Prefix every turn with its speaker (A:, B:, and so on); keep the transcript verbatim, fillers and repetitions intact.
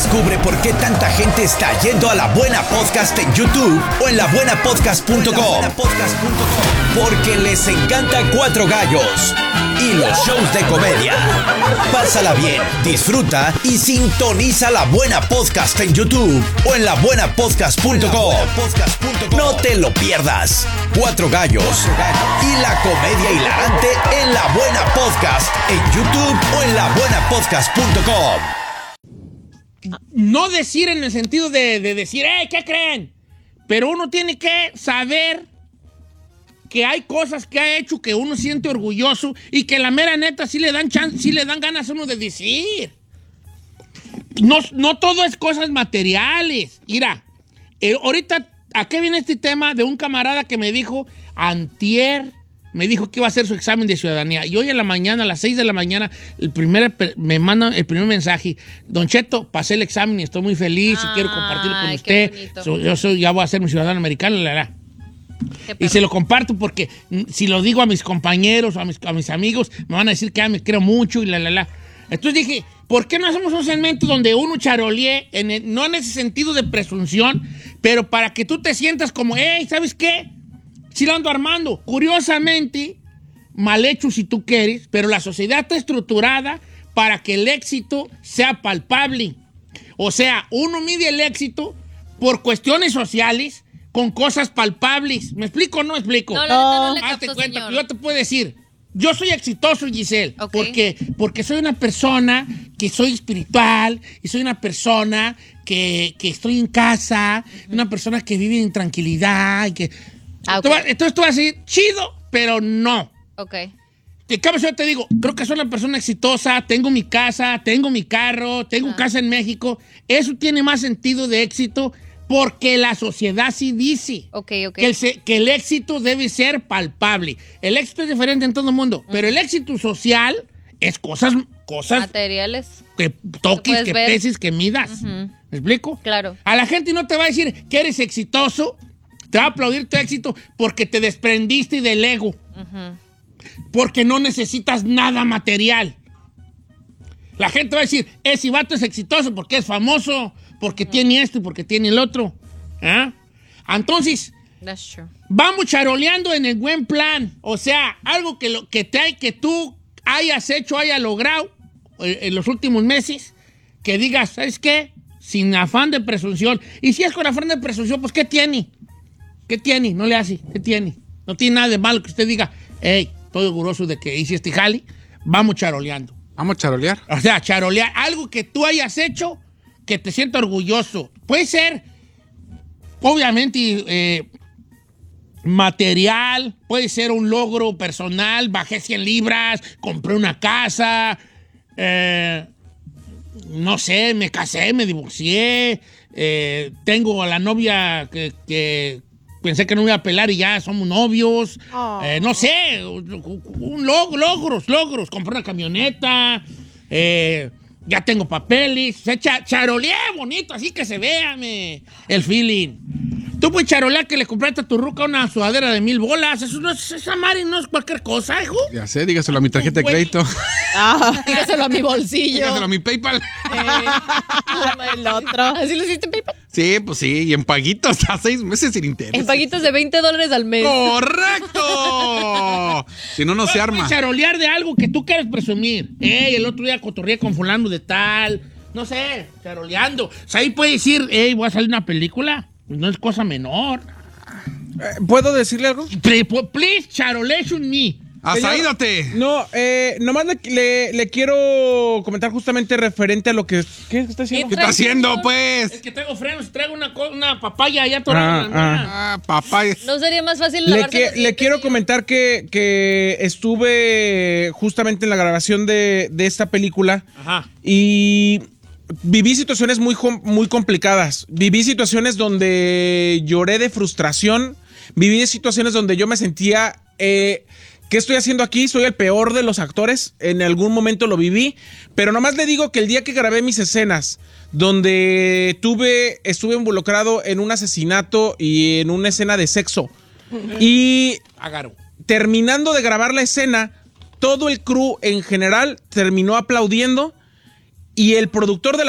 A: Descubre por qué tanta gente está yendo a La Buena Podcast en YouTube o en la buena podcast punto com. Porque les encanta Cuatro Gallos y los shows de comedia. Pásala bien, disfruta y sintoniza La Buena Podcast en YouTube o en la buena podcast punto com. No te lo pierdas. Cuatro Gallos y la comedia hilarante en La Buena Podcast en YouTube o en la buena podcast punto com.
B: No decir en el sentido de, de decir, ¡eh, ¿qué creen? Pero uno tiene que saber que hay cosas que ha hecho que uno siente orgulloso y que la mera neta sí le dan chance, sí le dan ganas a uno de decir. No, no todo es cosas materiales. Mira, eh, ahorita, ¿a qué viene este tema de un camarada que me dijo, antier, me dijo que iba a hacer su examen de ciudadanía? Y hoy en la mañana, a las seis de la mañana, el primer, me manda el primer mensaje. Don Cheto, pasé el examen y estoy muy feliz y quiero compartirlo con usted. So, yo soy, ya voy a ser mi ciudadano americano, la, la. Y se lo comparto porque si lo digo a mis compañeros, a mis, a mis amigos, me van a decir que ah, me quiero mucho y la, la, la. Entonces dije, ¿por qué no hacemos un segmento donde uno charolee, en el, no en ese sentido de presunción, pero para que tú te sientas como, hey, ¿sabes qué? Sí lo ando armando. Curiosamente, mal hecho si tú quieres, pero la sociedad está estructurada para que el éxito sea palpable. O sea, uno mide el éxito por cuestiones sociales con cosas palpables. ¿Me explico o no me explico?
C: No, no, no le
B: Hazte
C: capto,
B: cuenta,
C: señor.
B: yo te puedo decir, yo soy exitoso, Giselle,
C: Ok.
B: porque, porque soy una persona que soy espiritual y soy una persona que, que estoy en casa, uh-huh. una persona que vive en tranquilidad y que...
C: Ah,
B: Tú
C: ok.
B: vas- Entonces tú vas a decir, chido, pero no.
C: Ok.
B: De cambio, yo te digo, creo que soy una persona exitosa, tengo mi casa, tengo mi carro, tengo
C: Ah.
B: casa en México. Eso tiene más sentido de éxito porque la sociedad sí dice
C: Ok, ok.
B: que, el, se- que el éxito debe ser palpable. El éxito es diferente en todo el mundo, pero el éxito social es cosas, cosas
C: Materiales.
B: que toques,
C: puedes
B: que
C: ver.
B: peses, que midas. ¿Me explico?
C: Claro.
B: A la gente no te va a decir que eres exitoso, te va a aplaudir tu éxito porque te desprendiste del ego. Porque no necesitas nada material. La gente va a decir, ese vato es exitoso porque es famoso, porque tiene esto y porque tiene el otro. ¿Ah? Entonces,
C: That's true.
B: vamos charoleando en el buen plan. O sea, algo que, lo, que, te hay, que tú hayas hecho, hayas logrado eh, en los últimos meses, que digas, ¿sabes qué? Sin afán de presunción. Y si es con afán de presunción, pues ¿qué tiene? ¿Qué tiene? No le hace. ¿Qué tiene? No tiene nada de malo que usted diga, hey, estoy orgulloso de que hice este jali. Vamos charoleando.
D: Vamos a charolear.
B: O sea, charolear. Algo que tú hayas hecho que te sienta orgulloso. Puede ser, obviamente, eh, material. Puede ser un logro personal. Bajé cien libras, compré una casa. Eh, no sé, me casé, me divorcié. Eh, tengo a la novia que, que pensé que no me iba a pelar y ya somos novios.
E: Oh.
B: Eh, no sé, un, un log- logros, logros. Compré una camioneta. Eh, ya tengo papeles. O sea, cha- charoleé bonito, así que se vea me, el feeling. Tú puedes charolear que le compraste a tu ruca una sudadera de mil bolas. Eso no es, esa madre no es cualquier cosa, hijo.
D: Ya sé, dígaselo a mi tarjeta de
B: Güey.
D: crédito.
E: Ah,
C: Dígaselo a mi bolsillo.
D: Dígaselo a mi PayPal.
E: el otro.
C: ¿Así lo hiciste, PayPal?
D: Sí, pues sí, y en paguitos a seis meses sin interés.
C: En paguitos de veinte dólares al mes.
D: ¡Correcto! Si no, no se arma.
B: Puedes charolear de algo que tú quieres presumir. Ey, el otro día cotorreé con fulano de tal. No sé, charoleando. O sea, ahí puedes decir, ey, voy a salir una película. Pues no es cosa menor.
F: Eh, ¿Puedo decirle algo?
B: Pre- po- Please, charolation me.
D: ¡Asaídate!
F: No, eh, nomás le, le- le quiero comentar justamente referente a lo que... ¿Qué está haciendo?
D: ¿Qué está haciendo,
B: Es
D: pues?
B: que traigo frenos, traigo una, co- una papaya allá atorada en la
F: Ah,
B: almohada.
D: Ah, papá.
C: ¿No sería más fácil
F: Le,
C: lavarse
F: que-
C: los
F: le
C: dientes
F: quiero
C: y-
F: comentar que, que estuve justamente en la grabación de, de esta película
B: Ajá.
F: y viví situaciones muy, com- muy complicadas. Viví situaciones donde lloré de frustración. Viví situaciones donde yo me sentía... Eh, ¿qué estoy haciendo aquí? Soy el peor de los actores. En algún momento lo viví. Pero nomás le digo que el día que grabé mis escenas, donde tuve, estuve involucrado en un asesinato y en una escena de sexo. Y
B: Agaro.
F: terminando de grabar la escena, todo el crew en general terminó aplaudiendo y el productor de la